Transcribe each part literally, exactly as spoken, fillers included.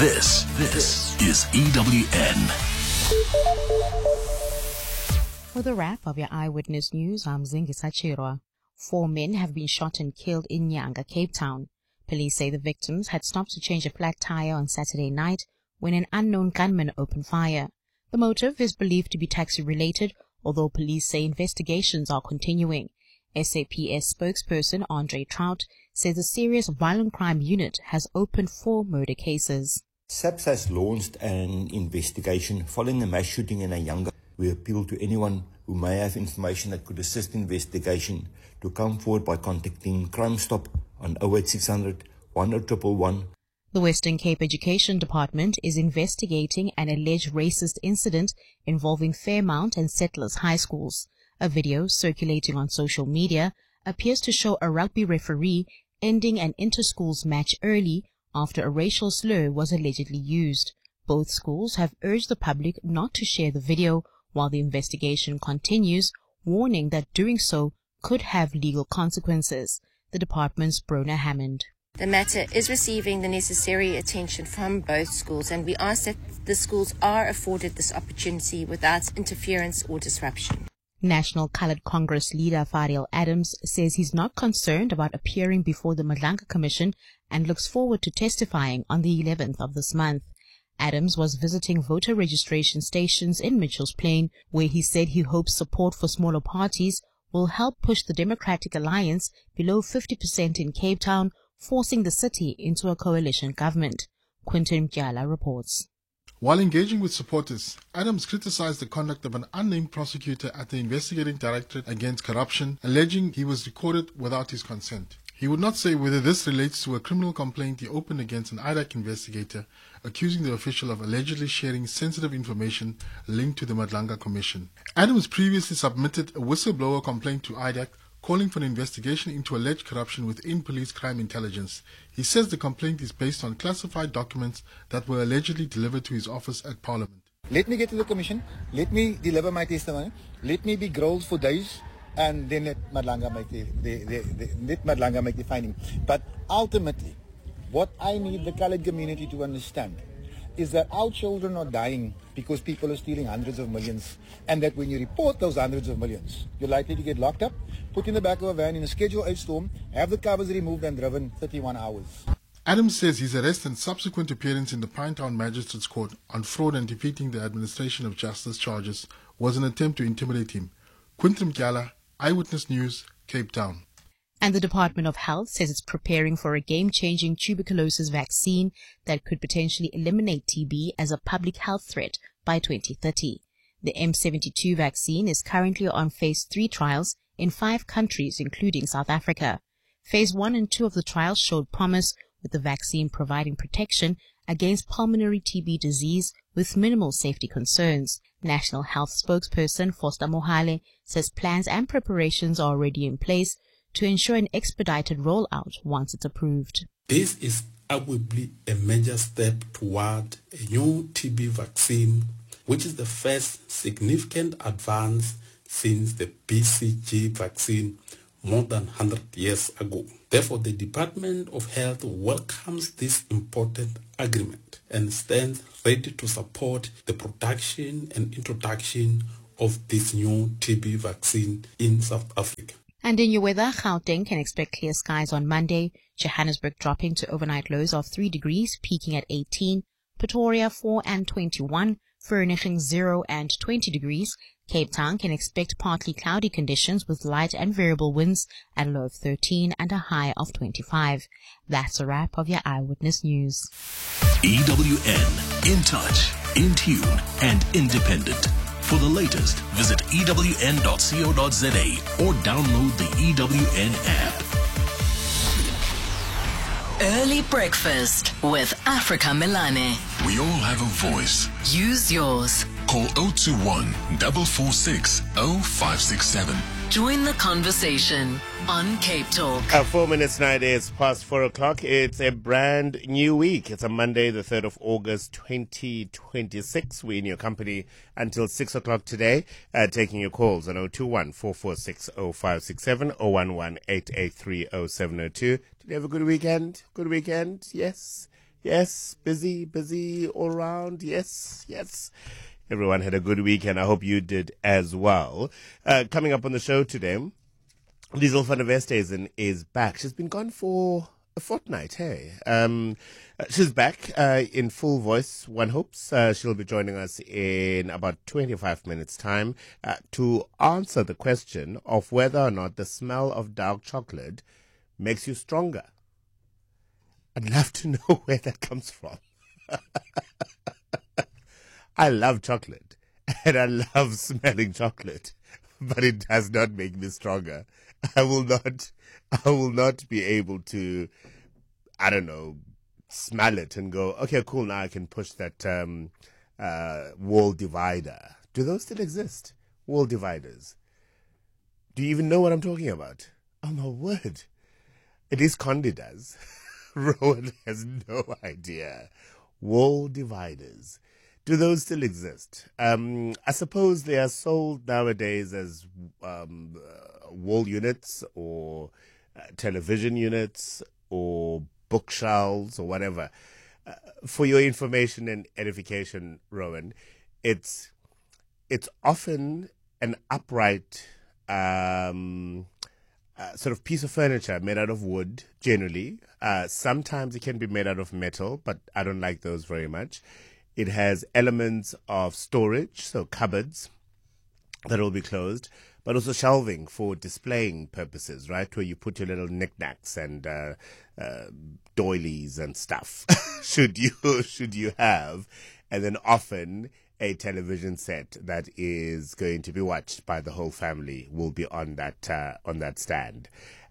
This, this is E W N. For the wrap of your Eyewitness News, I'm Zingisa Chirwa. Four men have been shot and killed in Nyanga, Cape Town. Police say the victims had stopped to change a flat tire on Saturday night when an unknown gunman opened fire. The motive is believed to be taxi-related, although police say investigations are continuing. S A P S spokesperson Andre Trout says the Serious Violent Crime Unit has opened four murder cases. SAPS has launched an investigation following a mass shooting in Nyanga. We appeal to anyone who may have information that could assist investigation to come forward by contacting Crime Stop on oh eight six hundred, one oh one one. The Western Cape Education Department is investigating an alleged racist incident involving Fairmount and Settlers High Schools. A video circulating on social media appears to show a rugby referee ending an inter-schools match early after a racial slur was allegedly used. Both schools have urged the public not to share the video while the investigation continues, warning that doing so could have legal consequences. The department's Brona Hammond. The matter is receiving the necessary attention from both schools, and we ask that the schools are afforded this opportunity without interference or disruption. National Coloured Congress leader Fariel Adams says he's not concerned about appearing before the Madlanga Commission and looks forward to testifying on the eleventh of this month. Adams was visiting voter registration stations in Mitchell's Plain, where he said he hopes support for smaller parties will help push the Democratic Alliance below fifty percent in Cape Town, forcing the city into a coalition government. Quinton Mkyala reports. While engaging with supporters, Adams criticized the conduct of an unnamed prosecutor at the Investigating Directorate Against Corruption, alleging he was recorded without his consent. He would not say whether this relates to a criminal complaint he opened against an I D A C investigator, accusing the official of allegedly sharing sensitive information linked to the Madlanga Commission. Adams previously submitted a whistleblower complaint to I D A C, calling for an investigation into alleged corruption within police crime intelligence. He says the complaint is based on classified documents that were allegedly delivered to his office at Parliament. Let me get to the commission, let me deliver my testimony, let me be grilled for days, and then let Madlanga make the, the, the, the, let Madlanga make the finding. But ultimately, what I need the coloured community to understand is that our children are dying because people are stealing hundreds of millions, and that when you report those hundreds of millions, you're likely to get locked up, put in the back of a van in a Schedule eight storm, have the covers removed and driven thirty-one hours. Adams says his arrest and subsequent appearance in the Pinetown Magistrates Court on fraud and defeating the administration of justice charges was an attempt to intimidate him. Quinton Mkyala, Eyewitness News, Cape Town. And the Department of Health says it's preparing for a game-changing tuberculosis vaccine that could potentially eliminate T B as a public health threat by twenty thirty. The M seventy-two vaccine is currently on phase three trials in five countries, including South Africa. Phase one and two of the trials showed promise, with the vaccine providing protection against pulmonary T B disease with minimal safety concerns. National Health spokesperson Foster Mohale says plans and preparations are already in place to ensure an expedited rollout once it's approved. This is arguably a major step toward a new T B vaccine, which is the first significant advance since the B C G vaccine more than one hundred years ago. Therefore, the Department of Health welcomes this important agreement and stands ready to support the production and introduction of this new T B vaccine in South Africa. And in your weather, Gauteng can expect clear skies on Monday, Johannesburg dropping to overnight lows of three degrees, peaking at eighteen, Pretoria four and twenty-one, Vereeniging zero and twenty degrees. Cape Town can expect partly cloudy conditions with light and variable winds at a low of thirteen and a high of twenty-five. That's a wrap of your Eyewitness News. E W N, in touch, in tune, and independent. For the latest, visit E W N dot co dot za or download the E W N app. Early breakfast with Africa Milane. We all have a voice. Use yours. Call zero two one, four four six, zero five six seven. Join the conversation on Cape Talk. Uh, four minutes now, it is past four o'clock. It's a brand new week. It's a Monday, the third of August, twenty twenty-six. We're in your company until six o'clock today, uh, taking your calls on zero two one, four four six, zero five six seven, zero one one, eight eight three, zero seven zero two. Did you have a good weekend? Good weekend? Yes. Yes, busy, busy all around. Yes, yes. Everyone had a good week, and I hope you did as well. Uh, coming up on the show today, Liesl van der Westhuizen is back. She's been gone for a fortnight, hey? Um, she's back uh, in full voice, one hopes. Uh, she'll be joining us in about twenty-five minutes' time uh, to answer the question of whether or not the smell of dark chocolate makes you stronger. I'd love to know where that comes from. I love chocolate, and I love smelling chocolate, but it does not make me stronger. I will not, I will not be able to, I don't know, smell it and go, okay, cool, now I can push that um, uh, wall divider. Do those still exist? Wall dividers. Do you even know what I'm talking about? Oh, my word. It is Condi does. Rowan has no idea. Wall dividers. Do those still exist? Um, I suppose they are sold nowadays as um, uh, wall units or uh, television units or bookshelves or whatever. Uh, for your information and edification, Rowan, it's it's often an upright um, uh, sort of piece of furniture made out of wood, generally. Uh, sometimes it can be made out of metal, but I don't like those very much. It has elements of storage, so cupboards that will be closed, but also shelving for displaying purposes, right? Where you put your little knickknacks and uh, uh, doilies and stuff, should you should you have, and then often a television set that is going to be watched by the whole family will be on that uh, on that stand.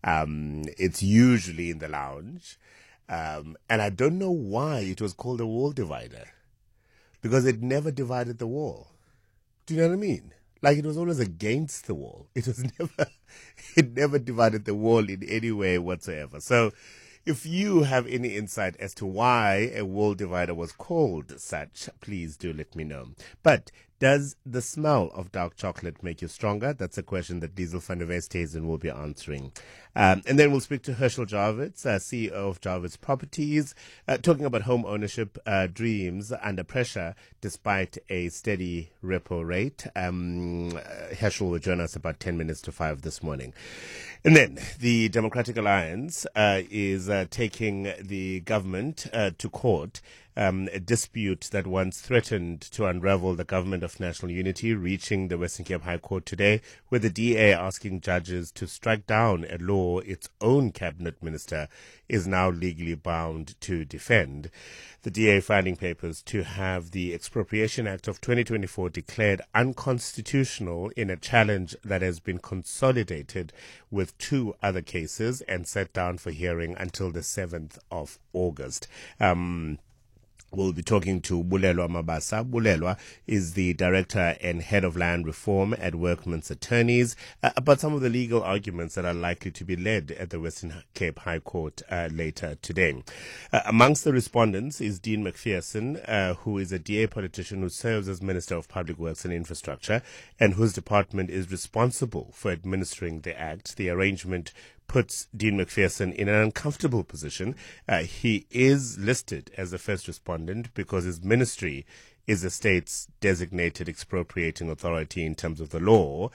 Um, it's usually in the lounge, um, and I don't know why it was called a wall divider. Because it never divided the wall. Do you know what I mean? Like it was always against the wall. It was never, it never divided the wall in any way whatsoever. So if you have any insight as to why a wall divider was called such, please do let me know. But does the smell of dark chocolate make you stronger? That's a question that Liesl van der Westhuizen will be answering. Um, and then we'll speak to Herschel Jarvitz, uh, C E O of Jarvitz Properties, uh, talking about home ownership uh, dreams under pressure despite a steady repo rate. Um, uh, Herschel will join us about ten minutes to five this morning. And then the Democratic Alliance uh, is uh, taking the government uh, to court. Um, a dispute that once threatened to unravel the government of national unity, reaching the Western Cape High Court today, with the D A asking judges to strike down a law its own cabinet minister is now legally bound to defend. The D A filing papers to have the Expropriation Act of twenty twenty-four declared unconstitutional in a challenge that has been consolidated with two other cases and set down for hearing until the seventh of August. Um, We'll be talking to Bulelwa Mabasa. Bulelwa is the Director and Head of Land Reform at Workmen's Attorneys uh, about some of the legal arguments that are likely to be led at the Western Cape High Court uh, later today. Uh, amongst the respondents is Dean McPherson, uh, who is a D A politician who serves as Minister of Public Works and Infrastructure and whose department is responsible for administering the Act. The arrangement puts Dean McPherson in an uncomfortable position. Uh, he is listed as a first respondent because his ministry is the state's designated expropriating authority in terms of the law.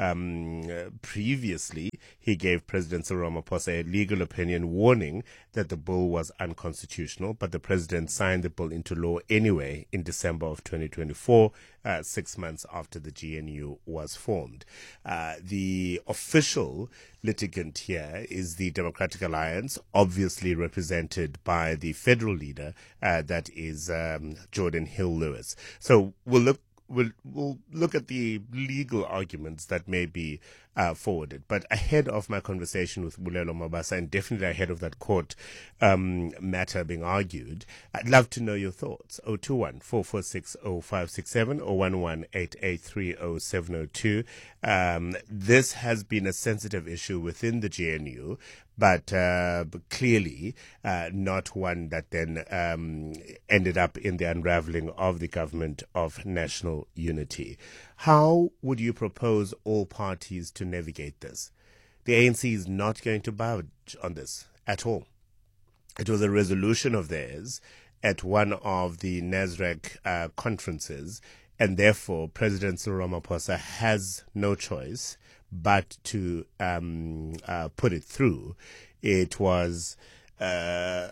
Um, uh, previously, he gave President Cyril Ramaphosa a legal opinion warning that the bill was unconstitutional, but the president signed the bill into law anyway in December of twenty twenty-four, uh, six months after the G N U was formed. Uh, the official litigant here is the Democratic Alliance, obviously represented by the federal leader, uh, that is um, Jordan Hill-Lewis. So we'll look We'll, we'll look at the legal arguments that may be uh, forwarded. But ahead of my conversation with Bulelwa Mabasa, and definitely ahead of that court um, matter being argued, I'd love to know your thoughts. zero two one, four four six, zero five six seven or one one eight eight three zero seven zero two. Um, this has been a sensitive issue within the G N U, but, uh, but clearly uh, not one that then um, ended up in the unraveling of the government of national unity. How would you propose all parties to navigate this? The A N C is not going to budge on this at all. It was a resolution of theirs, at one of the NASREC uh, conferences, and therefore President Cyril Ramaphosa has no choice but to um, uh, put it through. It was uh,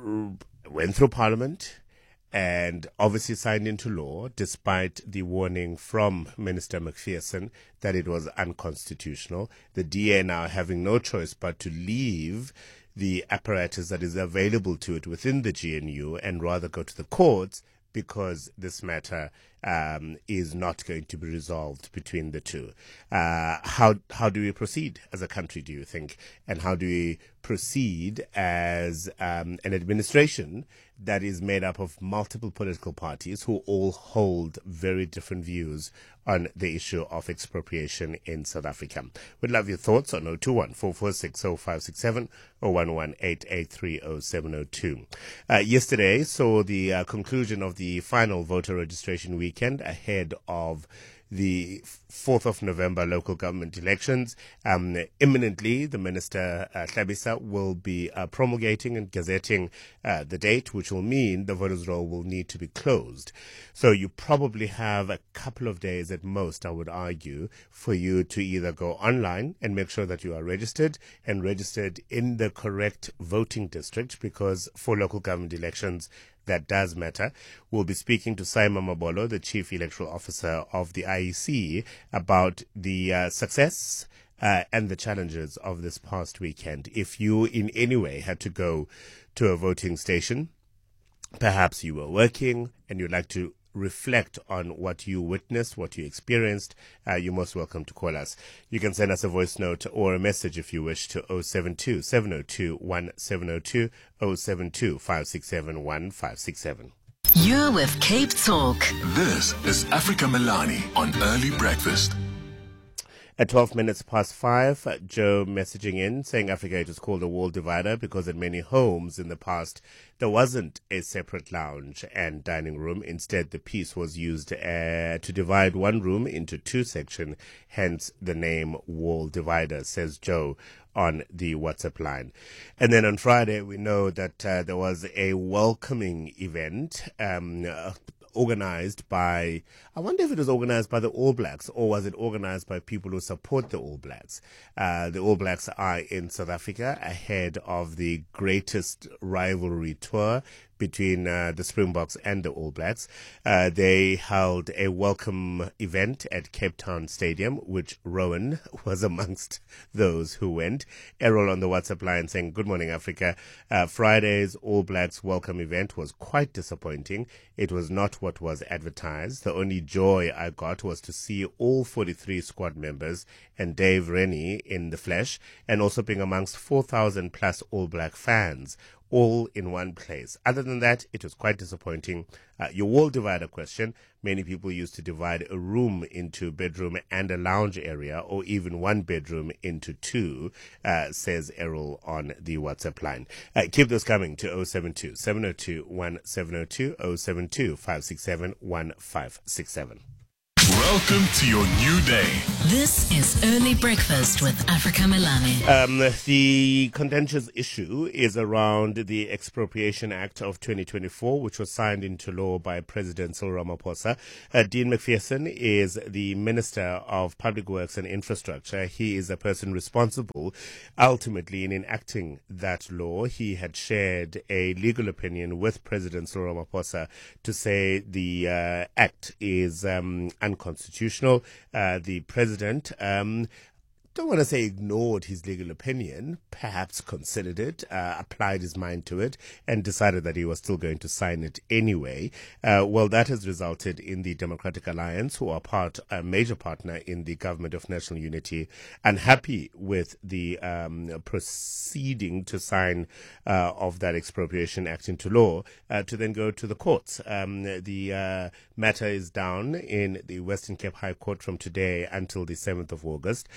went through Parliament and obviously signed into law, despite the warning from Minister McPherson that it was unconstitutional. The D A now having no choice but to leave the apparatus that is available to it within the G N U and rather go to the courts, because this matter um, is not going to be resolved between the two. Uh, how how do we proceed as a country, do you think? And how do we proceed as um, an administration that is made up of multiple political parties who all hold very different views on the issue of expropriation in South Africa? We'd love your thoughts on zero two one, four four six, zero five six seven or one one eight eight three zero seven zero two. Uh, yesterday saw the uh, conclusion of the final voter registration weekend ahead of the fourth of November local government elections. Um, imminently, the Minister, uh, Hlabisa, will be uh, promulgating and gazetting uh, the date, which will mean the voters' roll will need to be closed. So you probably have a couple of days at most, I would argue, for you to either go online and make sure that you are registered and registered in the correct voting district, because for local government elections, that does matter. We'll be speaking to Simon Mabolo, the Chief Electoral Officer of the I E C, about the uh, success uh, and the challenges of this past weekend. If you in any way had to go to a voting station, perhaps you were working and you'd like to reflect on what you witnessed, what you experienced, uh, you're most welcome to call us. You can send us a voice note or a message if you wish to zero seven two, seven zero two, one seven zero two, zero seven two, five six seven, one five six seven. You're with Cape Talk. This is Africa Milani on Early Breakfast. At twelve minutes past five, uh, Joe messaging in saying Africa it was called a wall divider because in many homes in the past there wasn't a separate lounge and dining room. Instead, the piece was used uh, to divide one room into two sections, hence the name wall divider, says Joe on the WhatsApp line. And then on Friday, we know that uh, there was a welcoming event um, uh, organized by, I wonder if it was organized by the All Blacks or was it organized by people who support the All Blacks. Uh, the All Blacks are in South Africa ahead of the greatest rivalry tour between uh, the Springboks and the All Blacks. Uh, they held a welcome event at Cape Town Stadium, which Rowan was amongst those who went. Errol on the WhatsApp line saying, "Good morning, Africa. Uh, Friday's All Blacks welcome event was quite disappointing. It was not what was advertised. The only joy I got was to see all forty-three squad members and Dave Rennie in the flesh, and also being amongst four thousand plus All Black fans, all in one place. Other than that, it was quite disappointing." Uh, your wall divider question, many people used to divide a room into a bedroom and a lounge area, or even one bedroom into two, uh, says Errol on the WhatsApp line. Uh, keep those coming to zero seven two, seven zero two, one seven zero two, zero seven two, five six seven, one five six seven. Welcome to your new day. This is Early Breakfast with Africa Milani. Um, the contentious issue is around the Expropriation Act of twenty twenty-four, which was signed into law by President Cyril Ramaphosa. Uh, Dean McPherson is the Minister of Public Works and Infrastructure. He is a person responsible ultimately in enacting that law. He had shared a legal opinion with President Cyril Ramaphosa to say the uh, act is um, unconstitutional. Uh, the president um, don't want to say ignored his legal opinion, perhaps considered it, uh, applied his mind to it, and decided that he was still going to sign it anyway. Uh, well, that has resulted in the Democratic Alliance, who are part, a major partner in the Government of National Unity, unhappy with the um, proceeding to sign uh, of that Expropriation Act into law, uh, to then go to the courts. Um, the uh, matter is down in the Western Cape High Court from today until the seventh of August. Uh,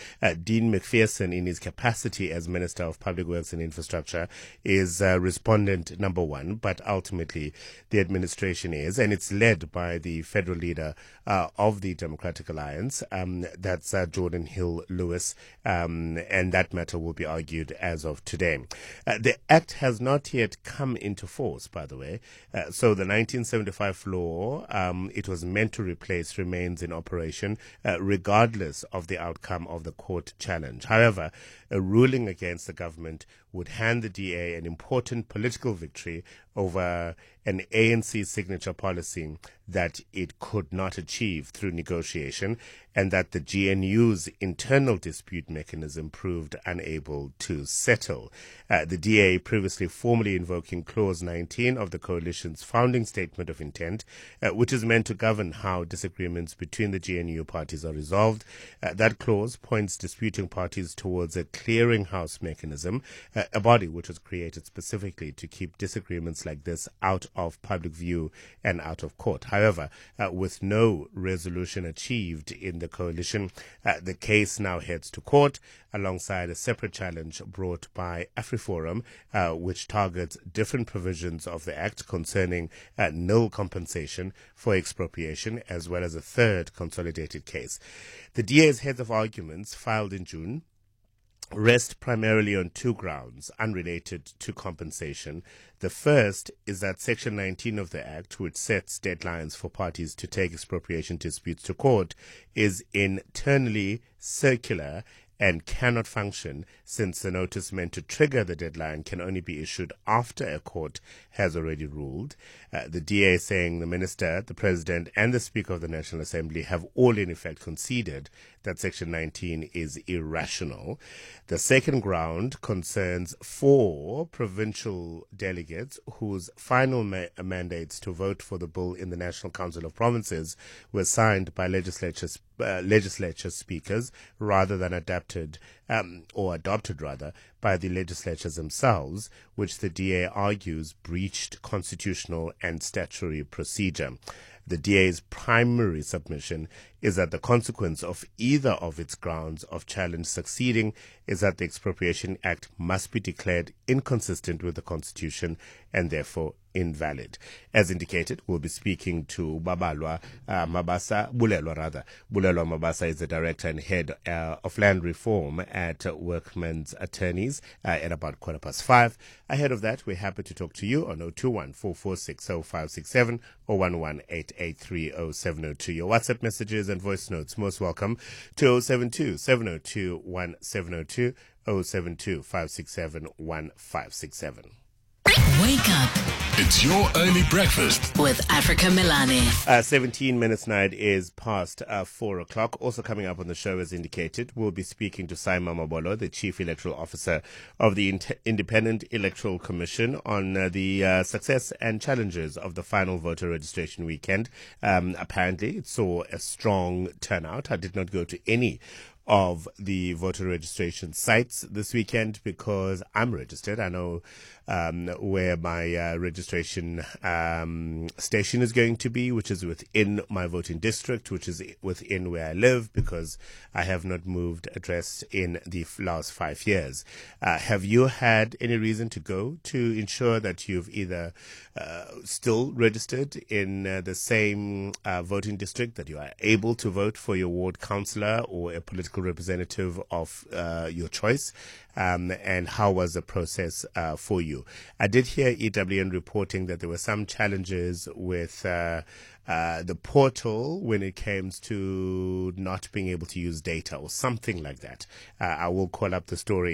Dean McPherson, in his capacity as Minister of Public Works and Infrastructure, is uh, respondent number one, but ultimately the administration is, and it's led by the federal leader uh, of the Democratic Alliance, um, that's uh, Jordan Hill Lewis, um, and that matter will be argued as of today. Uh, the Act has not yet come into force, by the way, uh, so the nineteen seventy-five law um, it was meant to replace remains in operation uh, regardless of the outcome of the court challenge. However, a ruling against the government would hand the D A an important political victory over an A N C signature policy that it could not achieve through negotiation, and that the G N U's internal dispute mechanism proved unable to settle. Uh, the D A previously formally invoking Clause nineteen of the coalition's founding statement of intent, uh, which is meant to govern how disagreements between the G N U parties are resolved. Uh, that clause points disputing parties towards a clearinghouse mechanism, uh, a body which was created specifically to keep disagreements like this out of public view and out of court. However, uh, with no resolution achieved in the coalition, uh, the case now heads to court alongside a separate challenge brought by AfriForum, uh, which targets different provisions of the Act concerning uh, nil compensation for expropriation, as well as a third consolidated case. The D A's heads of arguments filed in June rest primarily on two grounds unrelated to compensation. The first is that Section nineteen of the Act, which sets deadlines for parties to take expropriation disputes to court, is internally circular and cannot function, since the notice meant to trigger the deadline can only be issued after a court has already ruled. Uh, the D A saying the Minister, the President, and the Speaker of the National Assembly have all in effect conceded that Section nineteen is irrational. The second ground concerns four provincial delegates whose final ma- mandates to vote for the bill in the National Council of Provinces were signed by legislature, uh, legislature speakers rather than adapted um, or adopted rather by the legislatures themselves, which the D A argues breached constitutional and statutory procedure. The D A's primary submission is that the consequence of either of its grounds of challenge succeeding is that the Expropriation Act must be declared inconsistent with the Constitution and therefore invalid. As indicated, we'll be speaking to Babalwa uh, Mabasa, Bulelwa rather. Bulelwa Mabasa is the Director and Head uh, of Land Reform at uh, Workmen's Attorneys uh, at about quarter past five. Ahead of that, we're happy to talk to you on zero two one, four four six, zero five six seven or one one eight eight three zero seven zero two. Your WhatsApp messages and voice notes most welcome to zero seven two, seven zero two, one seven zero two, zero seven two, five six seven, one five six seven. Wake up. It's your early breakfast with Africa Milani. Uh, seventeen minutes now, it is past uh, four o'clock. Also coming up on the show, as indicated, we'll be speaking to Saima Mabolo, the Chief Electoral Officer of the Inter- Independent Electoral Commission, on uh, the uh, success and challenges of the final voter registration weekend. Um, apparently, it saw a strong turnout. I did not go to any of the voter registration sites this weekend because I'm registered. I know um, where my uh, registration um, station is going to be, which is within my voting district, which is within where I live, because I have not moved address in the last five years. Uh, have you had any reason to go to ensure that you've either uh, still registered in uh, the same uh, voting district, that you are able to vote for your ward councillor or a political representative of uh, your choice, um, and how was the process uh, for you? I did hear E W N reporting that there were some challenges with uh, uh, the portal when it came to not being able to use data or something like that. Uh, I will call up the story